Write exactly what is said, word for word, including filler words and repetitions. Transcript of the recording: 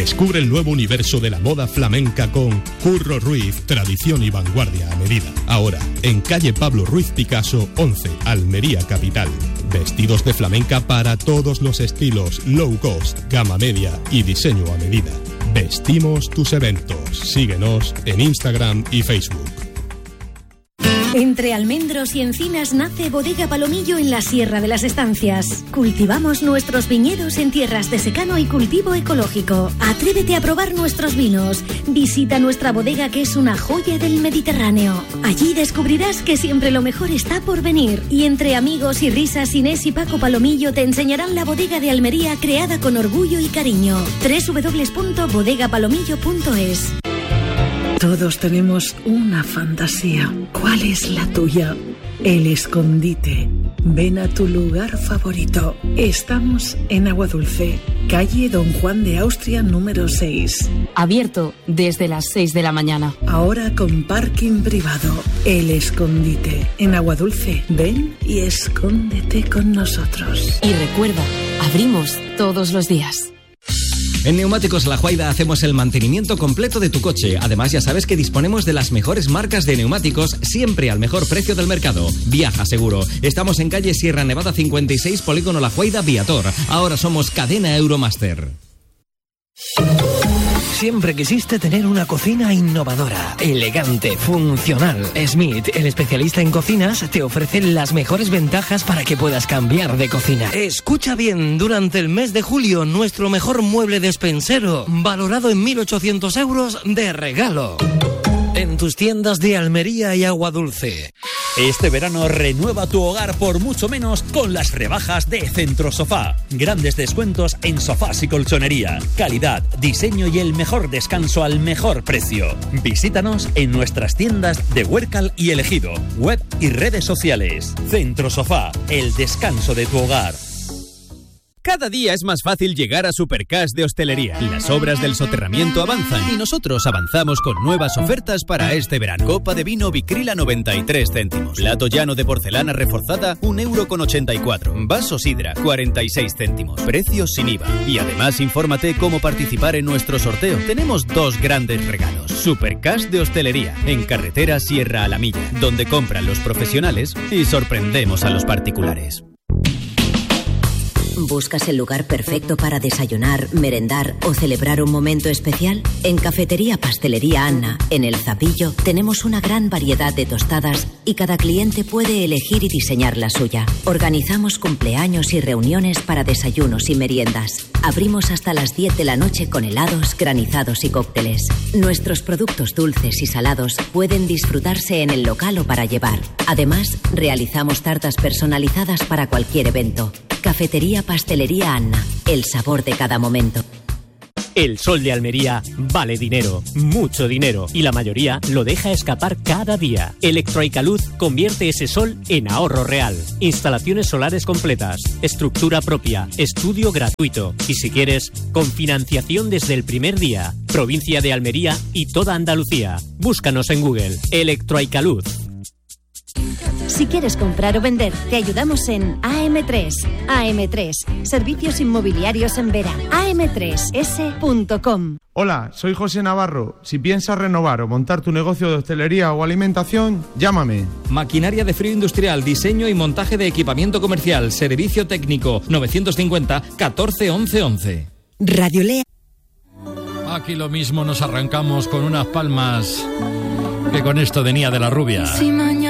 Descubre el nuevo universo de la moda flamenca con Curro Ruiz, tradición y vanguardia a medida. Ahora, en calle Pablo Ruiz Picasso, once, Almería Capital. Vestidos de flamenca para todos los estilos, low cost, gama media y diseño a medida. Vestimos tus eventos. Síguenos en Instagram y Facebook. Entre almendros y encinas nace Bodega Palomillo en la Sierra de las Estancias. Cultivamos nuestros viñedos en tierras de secano y cultivo ecológico. Atrévete a probar nuestros vinos. Visita nuestra bodega, que es una joya del Mediterráneo. Allí descubrirás que siempre lo mejor está por venir. Y entre amigos y risas, Inés y Paco Palomillo te enseñarán la bodega de Almería, creada con orgullo y cariño. doble u doble u doble u punto bodega palomillo punto es. Todos tenemos una fantasía. ¿Cuál es la tuya? El escondite. Ven a tu lugar favorito. Estamos en Aguadulce, calle Don Juan de Austria número seis. Abierto desde las seis de la mañana. Ahora con parking privado. El escondite. En Aguadulce, ven y escóndete con nosotros. Y recuerda, abrimos todos los días. En Neumáticos La Juaida hacemos el mantenimiento completo de tu coche. Además, ya sabes que disponemos de las mejores marcas de neumáticos, siempre al mejor precio del mercado. Viaja seguro. Estamos en calle Sierra Nevada cincuenta y seis, Polígono La Juaida, Viator. Ahora somos cadena Euromaster. Siempre quisiste tener una cocina innovadora, elegante, funcional. Smith, el especialista en cocinas, te ofrece las mejores ventajas para que puedas cambiar de cocina. Escucha bien, durante el mes de julio, nuestro mejor mueble despensero, valorado en mil ochocientos euros de regalo. En tus tiendas de Almería y Aguadulce. Este verano renueva tu hogar por mucho menos con las rebajas de Centro Sofá. Grandes descuentos en sofás y colchonería. Calidad, diseño y el mejor descanso al mejor precio. Visítanos en nuestras tiendas de Huércal y El Ejido, web y redes sociales. Centro Sofá, el descanso de tu hogar. Cada día es más fácil llegar a Supercash de Hostelería. Las obras del soterramiento avanzan y nosotros avanzamos con nuevas ofertas para este verano. Copa de vino Vicrila noventa y tres céntimos. Plato llano de porcelana reforzada un euro con ochenta y cuatro. Vaso sidra cuarenta y seis céntimos. Precios sin I V A. Y además infórmate cómo participar en nuestro sorteo. Tenemos dos grandes regalos. Supercash de Hostelería en carretera Sierra a la Milla, donde compran los profesionales y sorprendemos a los particulares. ¿Buscas el lugar perfecto para desayunar, merendar o celebrar un momento especial? En Cafetería Pastelería Anna, en El Zapillo, tenemos una gran variedad de tostadas y cada cliente puede elegir y diseñar la suya. Organizamos cumpleaños y reuniones para desayunos y meriendas. Abrimos hasta las diez de la noche con helados, granizados y cócteles. Nuestros productos dulces y salados pueden disfrutarse en el local o para llevar. Además, realizamos tartas personalizadas para cualquier evento. Cafetería Pastelería Anna, el sabor de cada momento. El sol de Almería vale dinero, mucho dinero, y la mayoría lo deja escapar cada día. Electroicaluz convierte ese sol en ahorro real. Instalaciones solares completas, estructura propia, estudio gratuito y, si quieres, con financiación desde el primer día. Provincia de Almería y toda Andalucía. Búscanos en Google. Electroicaluz. Si quieres comprar o vender, te ayudamos en A M tres. A M tres, servicios inmobiliarios en Vera. A M tres ese punto com. Hola, soy José Navarro. Si piensas renovar o montar tu negocio de hostelería o alimentación, llámame. Maquinaria de frío industrial, diseño y montaje de equipamiento comercial, servicio técnico, novecientos cincuenta catorce once once. Radio Lea. Aquí lo mismo, nos arrancamos con unas palmas que con esto venía de la rubia. Si mañana